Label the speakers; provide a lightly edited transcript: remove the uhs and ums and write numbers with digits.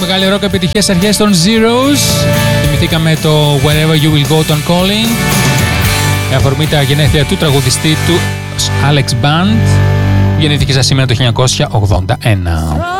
Speaker 1: μεγάλη ροκ επιτυχία στις αρχές των Zeros. Θυμηθήκαμε το Wherever You Will Go των Calling. Με αφορμή τα γενέθλια του τραγουδιστή του Alex Band. Γεννήθηκε σήμερα το 1981.